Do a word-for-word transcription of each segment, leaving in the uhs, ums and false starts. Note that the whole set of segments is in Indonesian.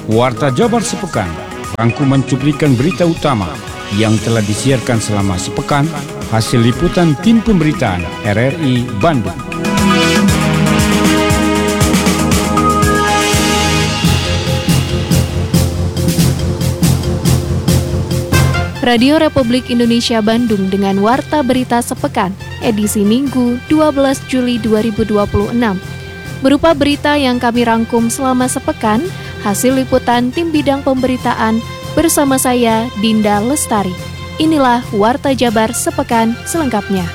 Warta Jabar Sepekan, rangkuman cuplikan berita utama yang telah disiarkan selama sepekan, hasil liputan tim pemberitaan R R I Bandung. Radio Republik Indonesia Bandung dengan Warta Berita Sepekan, edisi Minggu dua belas Juli dua ribu dua puluh enam. Berupa berita yang kami rangkum selama sepekan, hasil liputan tim bidang pemberitaan bersama saya, Dinda Lestari. Inilah Warta Jabar Sepekan selengkapnya.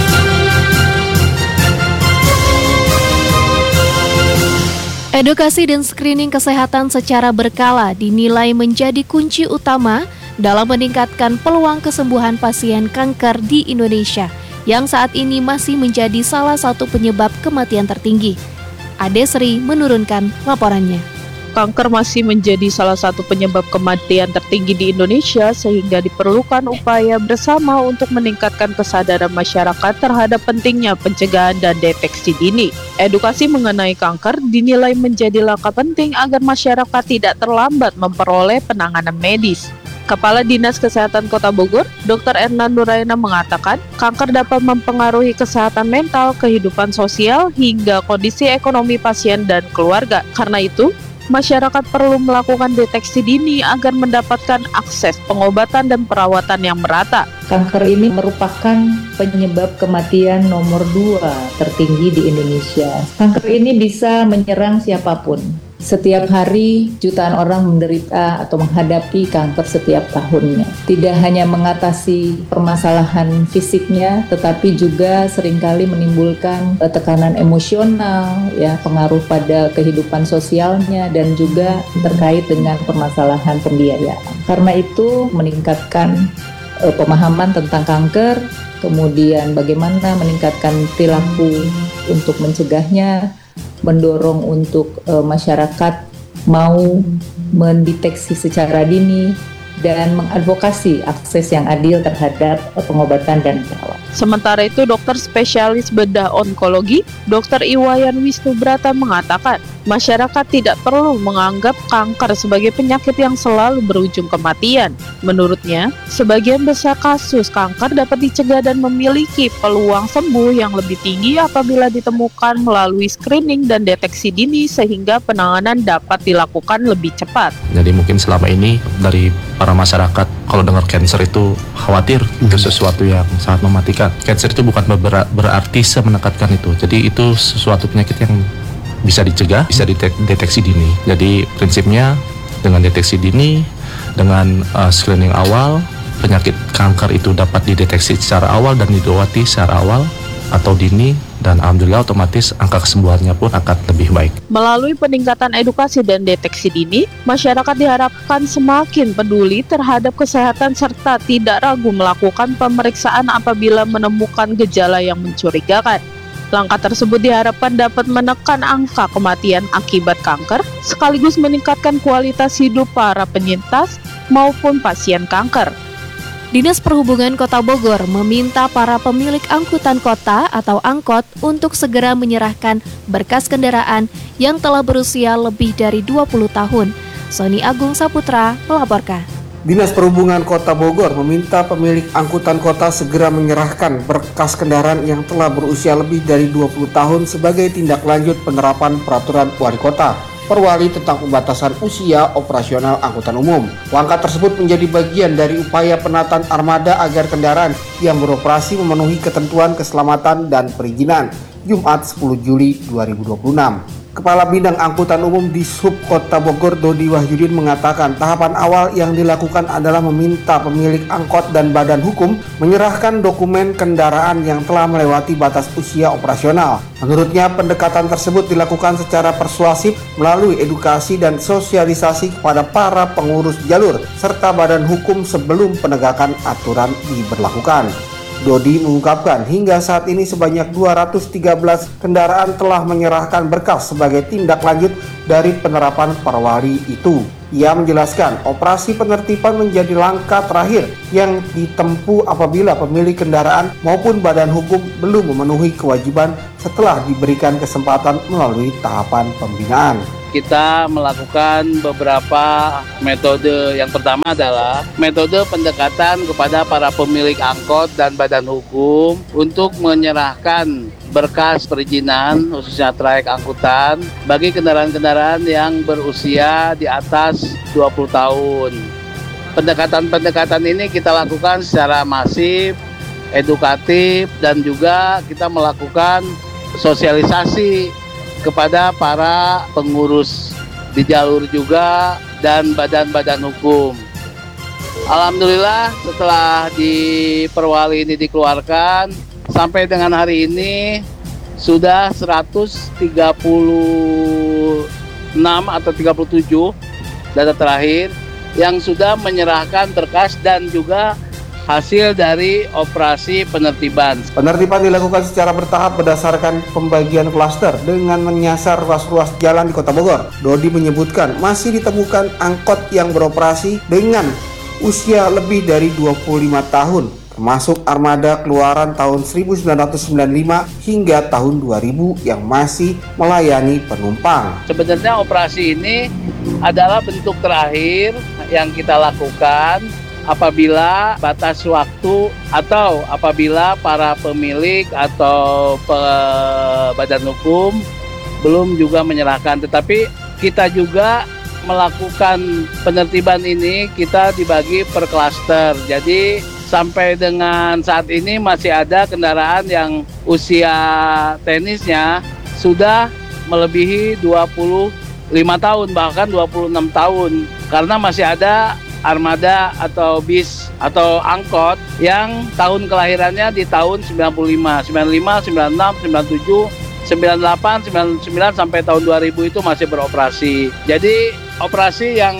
Edukasi dan screening kesehatan secara berkala dinilai menjadi kunci utama dalam meningkatkan peluang kesembuhan pasien kanker di Indonesia, yang saat ini masih menjadi salah satu penyebab kematian tertinggi. Ade Sri menurunkan laporannya. Kanker masih menjadi salah satu penyebab kematian tertinggi di Indonesia, sehingga diperlukan upaya bersama untuk meningkatkan kesadaran masyarakat terhadap pentingnya pencegahan dan deteksi dini. Edukasi mengenai kanker dinilai menjadi langkah penting agar masyarakat tidak terlambat memperoleh penanganan medis. Kepala Dinas Kesehatan Kota Bogor, Dokter Erna Nuraina mengatakan, kanker dapat mempengaruhi kesehatan mental, kehidupan sosial, hingga kondisi ekonomi pasien dan keluarga. Karena itu, masyarakat perlu melakukan deteksi dini agar mendapatkan akses pengobatan dan perawatan yang merata. Kanker ini merupakan penyebab kematian nomor dua tertinggi di Indonesia. Kanker ini bisa menyerang siapapun. Setiap hari jutaan orang menderita atau menghadapi kanker setiap tahunnya. Tidak hanya mengatasi permasalahan fisiknya, tetapi juga seringkali menimbulkan tekanan emosional, ya, pengaruh pada kehidupan sosialnya, dan juga terkait dengan permasalahan pembiayaan. Karena itu meningkatkan uh, pemahaman tentang kanker, kemudian bagaimana meningkatkan perilaku untuk mencegahnya, mendorong untuk e, masyarakat mau mendeteksi secara dini dan mengadvokasi akses yang adil terhadap e, pengobatan dan perawatan. Sementara itu, dokter spesialis bedah onkologi, Dokter Iwayan Wisnubrata mengatakan, masyarakat tidak perlu menganggap kanker sebagai penyakit yang selalu berujung kematian. Menurutnya, sebagian besar kasus kanker dapat dicegah dan memiliki peluang sembuh yang lebih tinggi apabila ditemukan melalui screening dan deteksi dini, sehingga penanganan dapat dilakukan lebih cepat. Jadi mungkin selama ini dari para masyarakat kalau dengar cancer itu khawatir, itu sesuatu yang sangat mematikan. Cancer itu bukan ber- berarti semenakutkan itu. Jadi itu sesuatu penyakit yang bisa dicegah, bisa dideteksi dini. Jadi prinsipnya dengan deteksi dini, dengan uh, screening awal, penyakit kanker itu dapat dideteksi secara awal dan diobati secara awal atau dini, dan alhamdulillah otomatis angka kesembuhannya pun akan lebih baik. Melalui peningkatan edukasi dan deteksi dini, masyarakat diharapkan semakin peduli terhadap kesehatan serta tidak ragu melakukan pemeriksaan apabila menemukan gejala yang mencurigakan. Langkah tersebut diharapkan dapat menekan angka kematian akibat kanker, sekaligus meningkatkan kualitas hidup para penyintas maupun pasien kanker. Dinas Perhubungan Kota Bogor meminta para pemilik angkutan kota atau angkot untuk segera menyerahkan berkas kendaraan yang telah berusia lebih dari dua puluh tahun. Sony Agung Saputra melaporkan. Dinas Perhubungan Kota Bogor meminta pemilik angkutan kota segera menyerahkan berkas kendaraan yang telah berusia lebih dari dua puluh tahun sebagai tindak lanjut penerapan peraturan wali kota Perwali tentang pembatasan usia operasional angkutan umum. Langkah tersebut menjadi bagian dari upaya penataan armada agar kendaraan yang beroperasi memenuhi ketentuan keselamatan dan perizinan. Jumat sepuluh Juli dua ribu dua puluh enam. Kepala Bidang Angkutan Umum di Sub Kota Bogor, Dodi Wahyudin, mengatakan tahapan awal yang dilakukan adalah meminta pemilik angkot dan badan hukum menyerahkan dokumen kendaraan yang telah melewati batas usia operasional. Menurutnya, pendekatan tersebut dilakukan secara persuasif melalui edukasi dan sosialisasi kepada para pengurus jalur serta badan hukum sebelum penegakan aturan diberlakukan. Dodi mengungkapkan hingga saat ini sebanyak dua ratus tiga belas kendaraan telah menyerahkan berkas sebagai tindak lanjut dari penerapan perwali itu. Ia menjelaskan operasi penertiban menjadi langkah terakhir yang ditempuh apabila pemilik kendaraan maupun badan hukum belum memenuhi kewajiban setelah diberikan kesempatan melalui tahapan pembinaan. kita melakukan beberapa metode. Yang pertama adalah metode pendekatan kepada para pemilik angkot dan badan hukum untuk menyerahkan berkas perizinan khususnya trayek angkutan bagi kendaraan-kendaraan yang berusia di atas dua puluh tahun. Pendekatan-pendekatan ini kita lakukan secara masif, edukatif, dan juga kita melakukan sosialisasi kepada para pengurus di jalur juga dan badan-badan hukum. Alhamdulillah setelah di Perwali ini dikeluarkan, sampai dengan hari ini sudah seratus tiga puluh enam atau tiga puluh tujuh data terakhir yang sudah menyerahkan berkas dan juga hasil dari operasi penertiban. Penertiban dilakukan secara bertahap berdasarkan pembagian klaster dengan menyasar ruas-ruas jalan di Kota Bogor. Dodi menyebutkan masih ditemukan angkot yang beroperasi dengan usia lebih dari dua puluh lima tahun, termasuk armada keluaran tahun seribu sembilan ratus sembilan puluh lima hingga tahun dua ribu yang masih melayani penumpang. Sebenarnya operasi ini adalah bentuk terakhir yang kita lakukan apabila batas waktu atau apabila para pemilik atau pe- badan hukum belum juga menyerahkan. Tetapi kita juga melakukan penertiban ini, kita dibagi per klaster. Jadi sampai dengan saat ini masih ada kendaraan yang usia teknisnya sudah melebihi dua puluh lima tahun, bahkan dua puluh enam tahun. Karena masih ada armada atau bis atau angkot yang tahun kelahirannya di tahun sembilan puluh lima, sembilan puluh lima, sembilan puluh enam, sembilan puluh tujuh, sembilan puluh delapan, sembilan puluh sembilan sampai tahun dua ribu itu masih beroperasi. Jadi operasi yang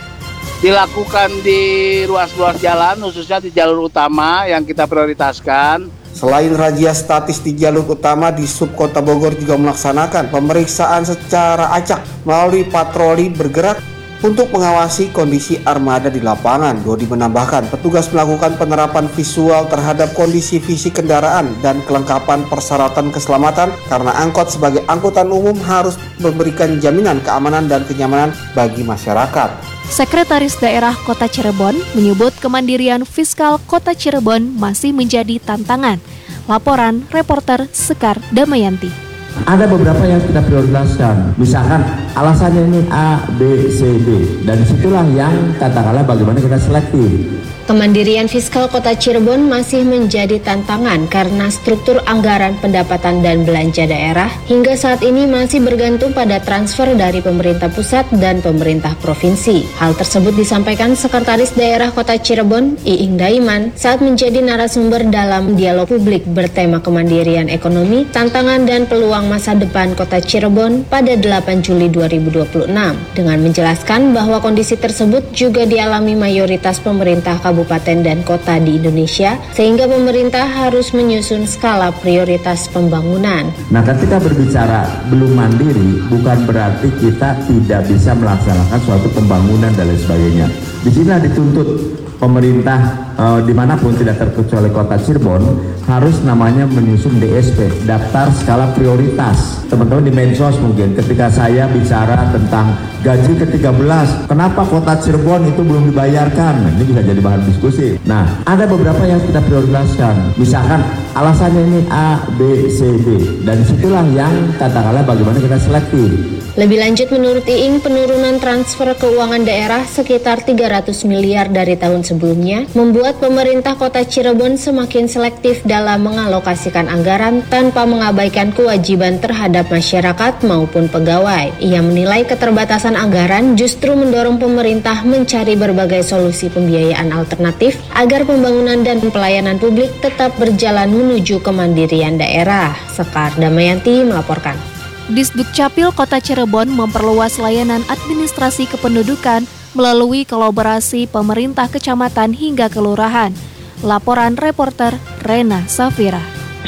dilakukan di ruas-ruas jalan khususnya di jalur utama yang kita prioritaskan. Selain razia statis di jalur utama, di Sub Kota Bogor juga melaksanakan pemeriksaan secara acak melalui patroli bergerak untuk mengawasi kondisi armada di lapangan. Dodi menambahkan, petugas melakukan penerapan visual terhadap kondisi fisik kendaraan dan kelengkapan persyaratan keselamatan karena angkot sebagai angkutan umum harus memberikan jaminan keamanan dan kenyamanan bagi masyarakat. Sekretaris Daerah Kota Cirebon menyebut kemandirian fiskal Kota Cirebon masih menjadi tantangan. Laporan reporter Sekar Damayanti. Ada beberapa yang kita prioritaskan, misalkan alasannya ini A, B, C, D, dan disitulah yang katakanlah bagaimana kita selektif. Kemandirian fiskal Kota Cirebon masih menjadi tantangan karena struktur anggaran pendapatan dan belanja daerah hingga saat ini masih bergantung pada transfer dari pemerintah pusat dan pemerintah provinsi. Hal tersebut disampaikan Sekretaris Daerah Kota Cirebon, Iing Daiman, saat menjadi narasumber dalam dialog publik bertema kemandirian ekonomi, tantangan dan peluang masa depan Kota Cirebon pada delapan Juli dua ribu dua puluh enam, dengan menjelaskan bahwa kondisi tersebut juga dialami mayoritas pemerintah kabupaten dan kota di Indonesia, sehingga pemerintah harus menyusun skala prioritas pembangunan. Nah, ketika berbicara belum mandiri, bukan berarti kita tidak bisa melaksanakan suatu pembangunan dan lain sebagainya. Di sini dituntut pemerintah e, dimanapun tidak terkecuali Kota Cirebon harus namanya menyusun D S P, daftar skala prioritas. Teman-teman di Mensos mungkin ketika saya bicara tentang gaji ke tiga belas, kenapa Kota Cirebon itu belum dibayarkan? Nah, ini bisa jadi bahan diskusi. Nah, ada beberapa yang kita prioritaskan, misalkan alasannya ini A, B, C, D, dan disitulah yang katakanlah bagaimana kita selektif. Lebih lanjut, menurut Iing, penurunan transfer keuangan daerah sekitar tiga ratus miliar dari tahun sebelumnya membuat pemerintah Kota Cirebon semakin selektif dalam mengalokasikan anggaran tanpa mengabaikan kewajiban terhadap masyarakat maupun pegawai. Ia menilai keterbatasan anggaran justru mendorong pemerintah mencari berbagai solusi pembiayaan alternatif agar pembangunan dan pelayanan publik tetap berjalan menuju kemandirian daerah. Sekar Damayanti melaporkan. Disdukcapil Kota Cirebon memperluas layanan administrasi kependudukan melalui kolaborasi pemerintah kecamatan hingga kelurahan. Laporan reporter Rena Safira.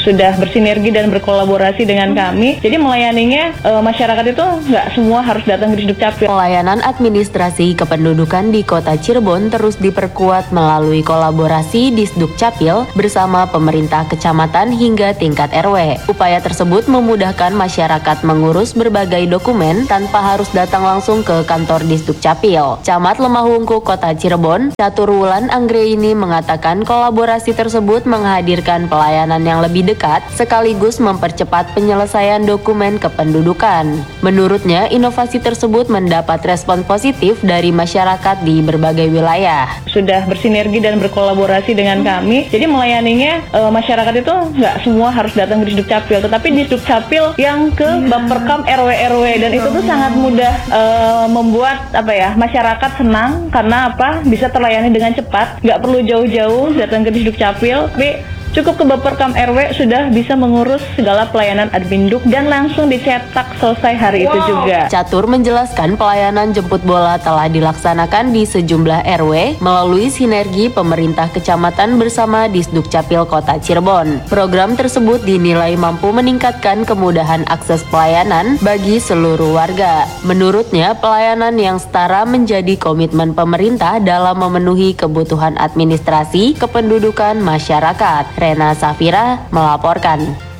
sudah bersinergi dan berkolaborasi dengan kami. Jadi melayaninya e, masyarakat itu nggak semua harus datang ke Disdukcapil. Pelayanan administrasi kependudukan di Kota Cirebon terus diperkuat melalui kolaborasi Disdukcapil bersama pemerintah kecamatan hingga tingkat R W. Upaya tersebut memudahkan masyarakat mengurus berbagai dokumen tanpa harus datang langsung ke kantor Disdukcapil. Camat Lemahungku Kota Cirebon, Catur Wulan Anggraini mengatakan kolaborasi tersebut menghadirkan pelayanan yang lebih dekat sekaligus mempercepat penyelesaian dokumen kependudukan. Menurutnya, inovasi tersebut mendapat respon positif dari masyarakat di berbagai wilayah. Sudah bersinergi dan berkolaborasi dengan kami, jadi melayaninya e, masyarakat itu nggak semua harus datang ke Disdukcapil, tetapi Disdukcapil yang ke Bapperkam R W R W, dan itu tuh sangat mudah e, membuat apa ya masyarakat senang karena apa bisa terlayani dengan cepat, nggak perlu jauh-jauh datang ke Disdukcapil, tapi cukup ke Bapperkam R W sudah bisa mengurus segala pelayanan adminduk dan langsung dicetak selesai hari wow. itu juga. Catur menjelaskan pelayanan jemput bola telah dilaksanakan di sejumlah R W melalui sinergi pemerintah kecamatan bersama Disdukcapil Kota Cirebon. Program tersebut dinilai mampu meningkatkan kemudahan akses pelayanan bagi seluruh warga. Menurutnya, pelayanan yang setara menjadi komitmen pemerintah dalam memenuhi kebutuhan administrasi kependudukan masyarakat. Rena Safira melaporkan.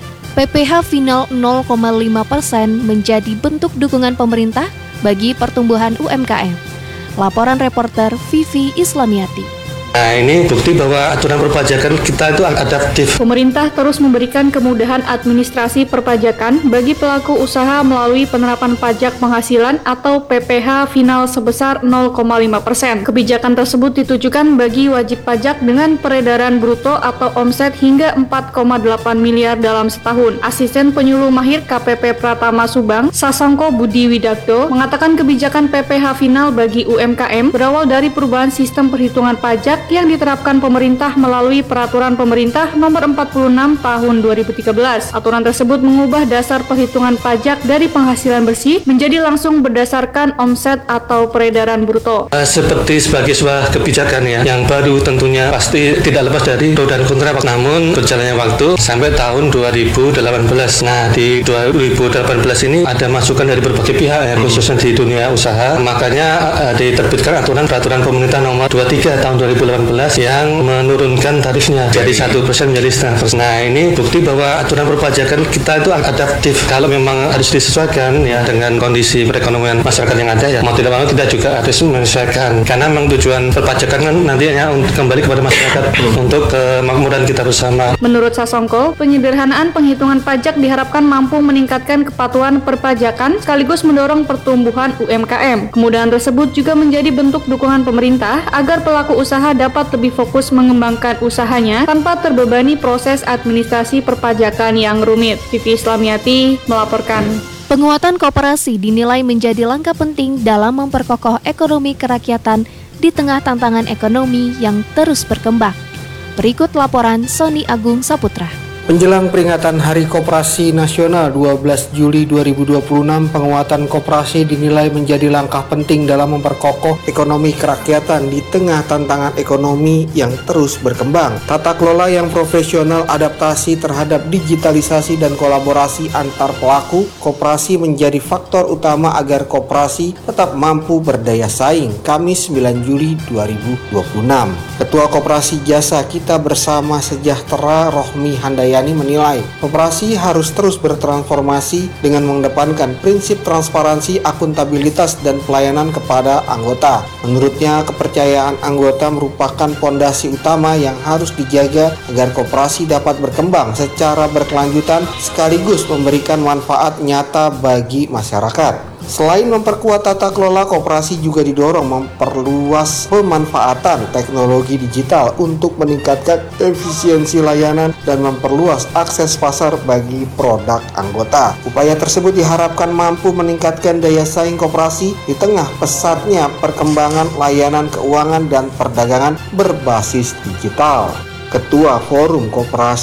P P H final nol koma lima persen menjadi bentuk dukungan pemerintah bagi pertumbuhan U M K M. Laporan reporter Vivi Islamiati. Nah, ini bukti bahwa aturan perpajakan kita itu adaptif. Pemerintah terus memberikan kemudahan administrasi perpajakan bagi pelaku usaha melalui penerapan pajak penghasilan atau P P H final sebesar nol koma lima persen. Kebijakan tersebut ditujukan bagi wajib pajak dengan peredaran bruto atau omset hingga empat koma delapan miliar dalam setahun. Asisten Penyuluh Mahir K P P Pratama Subang, Sasongko Budi Widakdo, mengatakan kebijakan P P H final bagi U M K M berawal dari perubahan sistem perhitungan pajak yang diterapkan pemerintah melalui Peraturan Pemerintah Nomor empat puluh enam Tahun dua ribu tiga belas. Aturan tersebut mengubah dasar perhitungan pajak dari penghasilan bersih menjadi langsung berdasarkan omset atau peredaran bruto. Uh, seperti sebagai sebuah kebijakan ya, yang baru tentunya pasti tidak lepas dari pro dan kontra. Namun berjalannya waktu sampai tahun dua ribu delapan belas. Nah, di dua ribu delapan belas ini ada masukan dari berbagai pihak ya, khususnya di dunia usaha. Makanya uh, diterbitkan aturan Peraturan Pemerintah Nomor dua puluh tiga Tahun dua ribu delapan belas yang menurunkan tarifnya dari satu persen menjadi setengah persen. Nah, ini bukti bahwa aturan perpajakan kita itu adaptif. Kalau memang harus disesuaikan ya dengan kondisi perekonomian masyarakat yang ada ya, mau tidak mau tidak juga harus menyesuaikan. Karena memang tujuan perpajakan kan nantinya untuk kembali kepada masyarakat untuk kemakmuran kita bersama. Menurut Sasongko, penyederhanaan penghitungan pajak diharapkan mampu meningkatkan kepatuhan perpajakan sekaligus mendorong pertumbuhan U M K M. Kemudahan tersebut juga menjadi bentuk dukungan pemerintah agar pelaku usaha dapat lebih fokus mengembangkan usahanya tanpa terbebani proses administrasi perpajakan yang rumit. Vivi Islamiati melaporkan. Penguatan koperasi dinilai menjadi langkah penting dalam memperkokoh ekonomi kerakyatan di tengah tantangan ekonomi yang terus berkembang. Berikut laporan Sony Agung Saputra. Menjelang peringatan Hari Koperasi Nasional dua belas Juli dua ribu dua puluh enam, penguatan koperasi dinilai menjadi langkah penting dalam memperkokoh ekonomi kerakyatan di tengah tantangan ekonomi yang terus berkembang. Tata kelola yang profesional, adaptasi terhadap digitalisasi dan kolaborasi antar pelaku koperasi menjadi faktor utama agar koperasi tetap mampu berdaya saing. Kamis sembilan Juli dua ribu dua puluh enam. Ketua Koperasi Jasa Kita Bersama Sejahtera Rohmi Handayani menilai koperasi harus terus bertransformasi dengan mengedepankan prinsip transparansi, akuntabilitas, dan pelayanan kepada anggota. Menurutnya, kepercayaan anggota merupakan fondasi utama yang harus dijaga agar koperasi dapat berkembang secara berkelanjutan sekaligus memberikan manfaat nyata bagi masyarakat. Selain memperkuat tata kelola, koperasi juga didorong memperluas pemanfaatan teknologi digital untuk meningkatkan efisiensi layanan dan memperluas akses pasar bagi produk anggota. Upaya tersebut diharapkan mampu meningkatkan daya saing koperasi di tengah pesatnya perkembangan layanan keuangan dan perdagangan berbasis digital. Ketua Forum Koperasi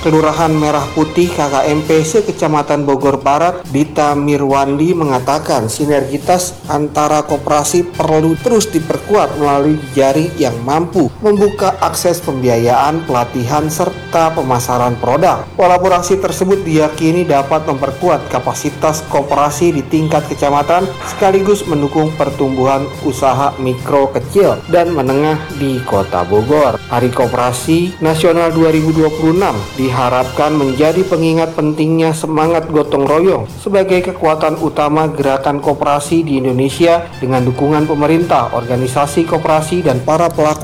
Kelurahan Merah Putih K K M P se-Kecamatan Bogor Barat, Dita Mirwandi mengatakan sinergitas antara koperasi perlu terus diperkuat melalui jaring yang mampu membuka akses pembiayaan, pelatihan, serta pemasaran produk. Kolaborasi tersebut diyakini dapat memperkuat kapasitas koperasi di tingkat kecamatan sekaligus mendukung pertumbuhan usaha mikro, kecil, dan menengah di Kota Bogor. Hari Koperasi Nasional dua ribu dua puluh enam diharapkan menjadi pengingat pentingnya semangat gotong royong sebagai kekuatan utama gerakan koperasi di Indonesia dengan dukungan pemerintah, organisasi koperasi, dan para pelaku